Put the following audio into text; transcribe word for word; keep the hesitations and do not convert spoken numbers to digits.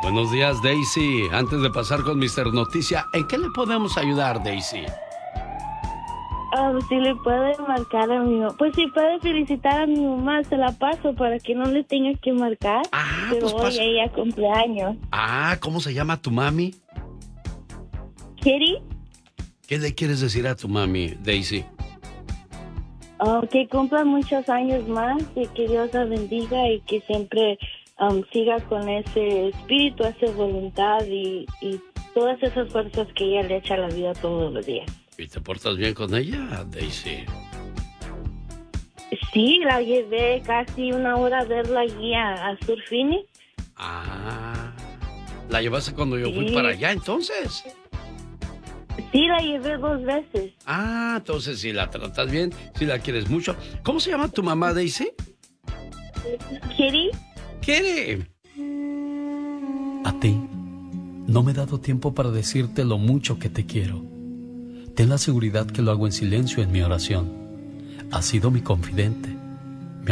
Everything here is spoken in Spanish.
Buenos días, Daisy. Antes de pasar con mister Noticia, ¿en qué le podemos ayudar, Daisy? Um, si le puede marcar a mi mamá. Pues si puede felicitar a mi mamá, se la paso para que no le tenga que marcar. Ah, pero pues hoy pasa. ella cumpleaños. Ah, ¿cómo se llama tu mami? ¿Kitty? ¿Qué le quieres decir a tu mami, Daisy? Oh, que cumpla muchos años más y que Dios la bendiga y que siempre um, siga con ese espíritu, esa voluntad y, y todas esas fuerzas que ella le echa a la vida todos los días. ¿Y te portas bien con ella, Daisy? Sí, la llevé casi una hora a verla allí a, a Sur Phoenix. Ah, ¿la llevaste cuando yo Sí. fui para allá, entonces? Sí, la llevé dos veces. Ah, entonces si la tratas bien, si la quieres mucho. ¿Cómo se llama tu mamá, Daisy? ¿Kitty? Kitty. A ti, no me he dado tiempo para decirte lo mucho que te quiero. Ten la seguridad que lo hago en silencio en mi oración. Has sido mi confidente,